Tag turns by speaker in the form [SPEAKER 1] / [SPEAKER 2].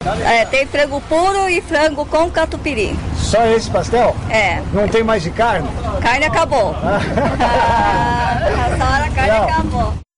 [SPEAKER 1] É, tem frango puro e frango com catupiry.
[SPEAKER 2] Só esse pastel?
[SPEAKER 1] É.
[SPEAKER 2] Não tem mais de carne?
[SPEAKER 1] Carne acabou. Essa hora a carne acabou.